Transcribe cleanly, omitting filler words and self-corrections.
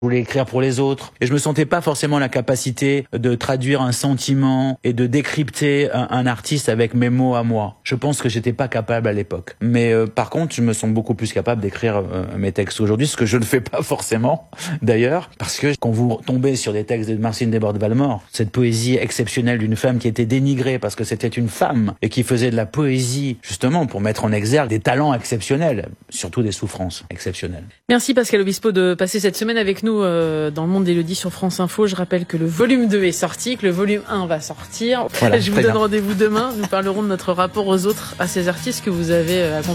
Je voulais écrire pour les autres. Et je me sentais pas forcément la capacité de traduire un sentiment et de décrypter un artiste avec mes mots à moi. Je pense que j'étais pas capable à l'époque. Mais par contre, je me sens beaucoup plus capable d'écrire mes textes aujourd'hui, ce que je ne fais pas forcément, d'ailleurs. Parce que quand vous tombez sur des textes de Martine Desbordes-Valmore, cette poésie exceptionnelle d'une femme qui était dénigrée parce que c'était une femme et qui faisait de la poésie, justement, pour mettre en exergue des talents exceptionnels, surtout des souffrances exceptionnelles. Merci Pascal Obispo de passer cette semaine avec nous dans le monde d'Élodie sur France Info. Je rappelle que le volume 2 est sorti, que le volume 1 va sortir. Voilà, je vous donne rendez-vous demain. Nous parlerons de notre rapport aux autres, à ces artistes que vous avez accompagnés.